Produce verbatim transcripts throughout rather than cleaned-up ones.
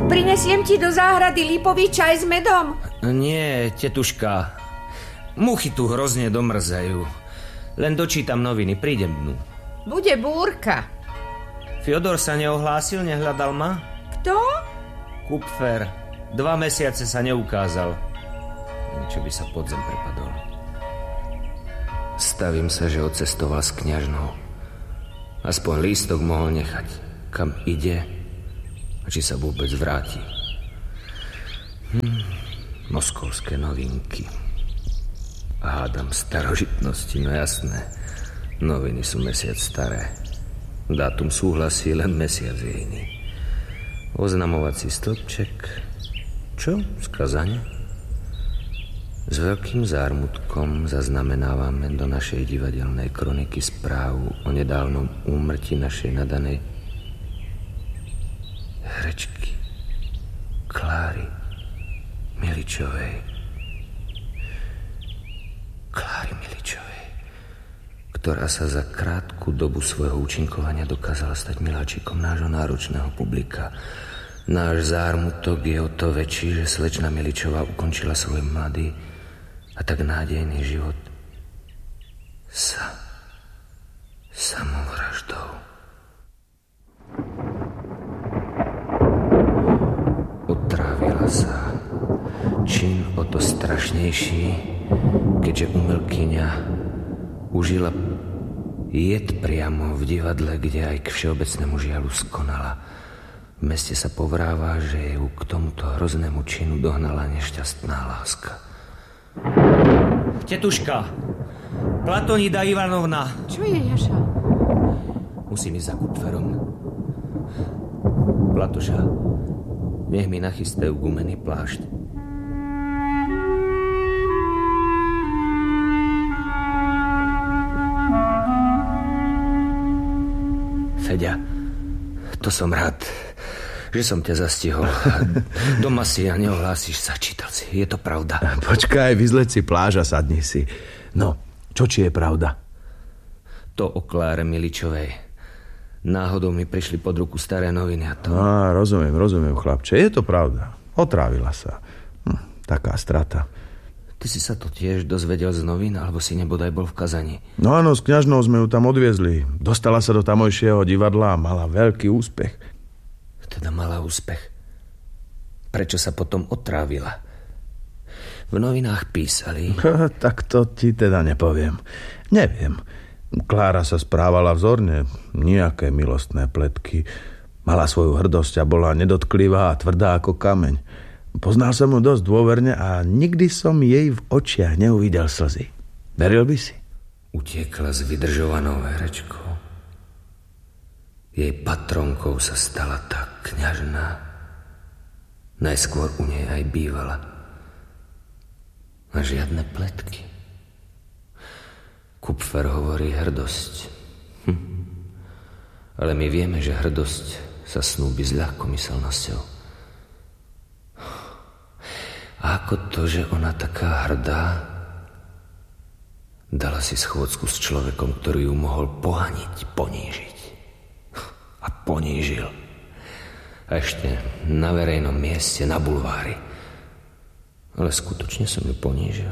Prinesiem ti do záhrady lípový čaj s medom? Nie, tetuška. Muchy tu hrozne domrzajú. Len dočítam noviny, prídem dnu. Bude búrka. Fiodor sa neohlásil, nehľadal ma? Kto? Kupfer. Dva mesiace sa neukázal. Čo by sa podzem prepadol. Stavím sa, že odcestoval s kňažnou. Aspoň lístok mohol nechať. Kam ide a či sa vôbec vráti. Hm, moskovské novinky. Hádam starožitnosti, no jasné. Noviny sú mesiac staré. Dátum súhlasí, len mesiac je iný. Oznamovací stĺpček. Čo? Skazanie? S veľkým zármutkom zaznamenávame do našej divadelnej kroniky správu o nedávnom úmrtí našej nadanej herečky Kláry Miličovej. Kláry Miličovej, ktorá sa za krátku dobu svojho účinkovania dokázala stať miláčikom nášho náročného publika. Náš zármutok je o to väčší, že slečna Miličová ukončila svoj mladý a tak nádejný život sa samovraždou. Otrávila sa. Čin o to strašnejší, keďže umelkyňa užila jed priamo v divadle, kde aj k všeobecnému žiaľu skonala. V meste sa povráva, že ju k tomuto hroznému činu dohnala nešťastná láska. Tetuška, Platonida Ivanovna. Čo je, Jaša? Musím ísť za Kupferom. Platoša, nech mi nachystajú gumený plášť. Feďa, to som rád, že som ťa zastihol. Doma si a neohlásíš sa, čítal si. Je to pravda? Počkaj, vyzleď si pláž a sadni si. No, čo či je pravda? To o Kláre Miličovej. Náhodou mi prišli pod ruku staré noviny a to... Á, rozumiem, rozumiem, chlapče. Je to pravda. Otrávila sa. Hm, taká strata. Ty si sa to tiež dozvedel z novín, alebo si nebodaj bol v Kazani? No áno, s kňažnou sme ju tam odviezli. Dostala sa do tamojšieho divadla a mala veľký úspech. Teda mala úspech. Prečo sa potom otrávila? V novinách písali... Tak to ti teda nepoviem. Neviem. Klára sa správala vzorne. Nijaké milostné pletky. Mala svoju hrdosť a bola nedotklivá a tvrdá ako kameň. Poznal som ju dosť dôverne a nikdy som jej v očiach neuvidel slzy. Veril by si? Utiekla s vydržovanou herečkou. Jej patronkou sa stala tá kňažná. Najskôr u nej aj bývala. A žiadne pletky. Kupfer hovorí hrdosť. Hm. Ale my vieme, že hrdosť sa snúbi s ľahkomyselnosťou. A ako to, že ona taká hrdá, dala si schôdzku s človekom, ktorý ju mohol pohaniť, ponížiť. A ponížil. A ešte na verejnom mieste, na bulvári. Ale skutočne som ju ponížil.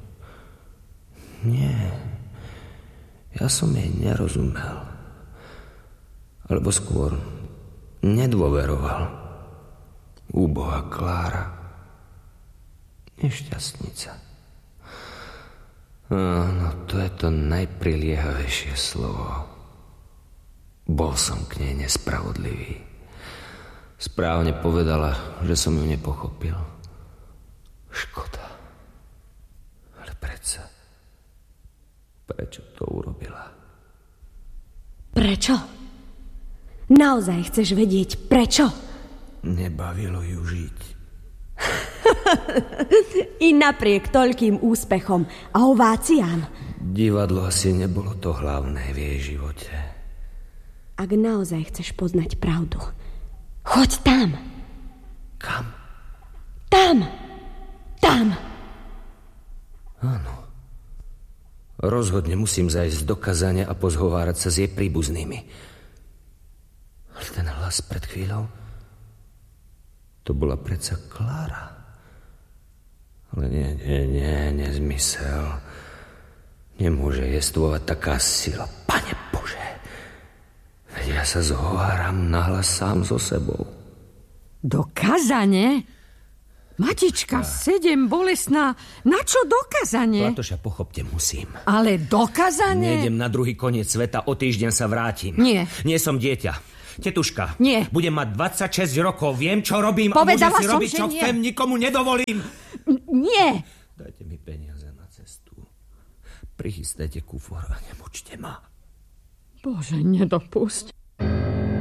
Nie. Ja som jej nerozumel. Alebo skôr nedôveroval. Úbohá Klára. Nešťastnica. Áno, to je to najpriliehavejšie slovo. Bol som k nej nespravodlivý. Správne povedala, že som ju nepochopil. Škoda. Ale predsa... Prečo to urobila? Prečo? Naozaj chceš vedieť prečo? Nebavilo ju žiť. I napriek toľkým úspechom a ováciám. Divadlo asi nebolo to hlavné v jej živote. Ak naozaj chceš poznať pravdu, choď tam. Kam? Tam. Tam. Áno. Rozhodne musím zajsť do Kazane a pozhovárať sa s jej príbuznými. Ale ten hlas pred chvíľou... To bola predsa Klára. Ale nie, nie, nie, nezmysel. Nemôže jestvovať taká sila. Pane Bože, veď ja sa zhováram nahlas sám so sebou. Do Kazane? Matička, sedem bolesná. Na čo do Kazane? Latoša, pochopte, musím. Ale do Kazane? Nejdem na druhý koniec sveta, o týždeň sa vrátim. Nie. Nie som dieťa. Tetuška. Nie. Budem mať dvadsaťšesť rokov, viem, čo robím Povedala a môžem si som, robiť, čo nie. chcem, nikomu nedovolím. Nie. Dajte mi peniaze na cestu. Prichystajte kufor a nemučte ma. Bože, nedopusť.